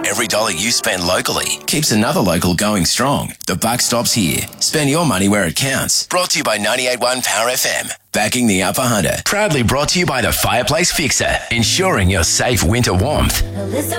Every dollar you spend locally keeps another local going strong. The buck stops here. Spend your money where it counts. Brought to you by 98.1 Power FM. Backing the Upper Hunter. Proudly brought to you by the Fireplace Fixer. Ensuring your safe winter warmth. Alyssa